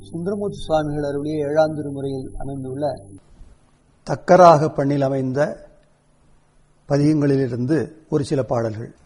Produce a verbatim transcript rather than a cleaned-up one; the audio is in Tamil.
சுந்தரமூர்த்தி சுவாமிகள் அருளிய ஏழாம் திருமுறையில் அமைந்துள்ள தக்கராக பண்ணில் அமைந்த பதியங்களிலிருந்து ஒரு சில பாடல்கள்.